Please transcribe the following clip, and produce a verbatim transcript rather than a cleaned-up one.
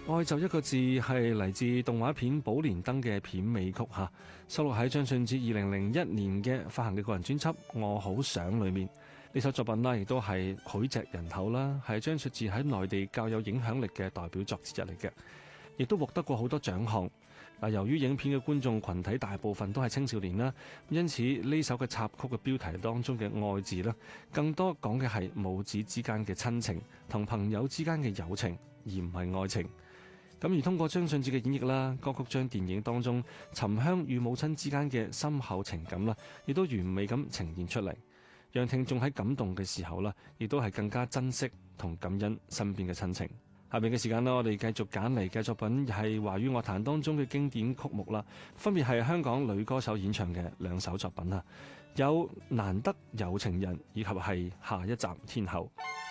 愛就一個字係嚟自動畫片《寶蓮燈》嘅片尾曲嚇，收錄喺張信哲二零零一年嘅發行嘅個人專輯《我好想》裏面。呢首作品啦，亦都係膾炙人口啦，係張信哲喺內地較有影響力嘅代表作之一嚟嘅，亦都獲得過好多獎項。嗱，由於影片嘅觀眾群體大部分都係青少年啦，因此呢首嘅插曲嘅標題當中嘅愛字呢，更多講嘅係母子之間嘅親情同朋友之間嘅友情，而唔係愛情。咁而通過張信哲嘅演繹啦，歌曲將電影當中沉香與母親之間嘅深厚情感啦，亦都完美咁呈現出嚟，讓聽眾喺感動嘅時候啦，亦都係更加珍惜同感恩身邊嘅親情。下面嘅時間啦，我哋繼續揀嚟嘅作品係華語樂壇當中嘅經典曲目啦，分別係香港女歌手演唱嘅兩首作品啦，有難得有情人以及係下一站天后。